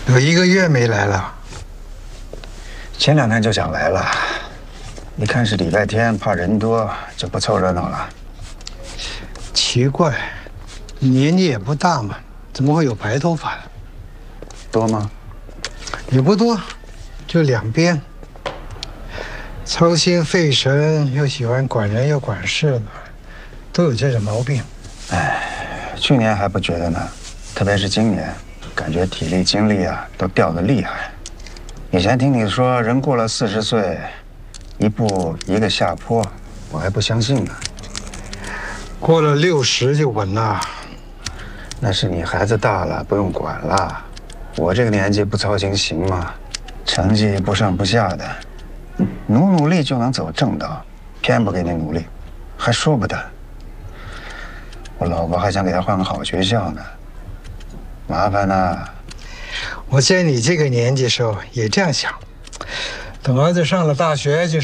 有1个月没来了。 前2天就想来了，一看是礼拜天，怕人多，就不凑热闹了。 奇怪，你年纪也不大嘛，怎么会有白头发？ 多吗？ 也不多，就2边。操心费神，又喜欢管人又管事的，都有这种毛病。 哎，去年还不觉得呢，特别是今年，感觉体力精力啊都掉得厉害。以前听你说人过了40岁，一步一个下坡，我还不相信呢。 过了60就稳了。 那是你孩子大了，不用管了。我这个年纪不操心行吗？成绩不上不下的，努力就能走正道，偏不给你努力，还说不得。我老婆还想给他换个好学校呢，麻烦呢。 我在你这个年纪时候也这样想，等儿子上了大学就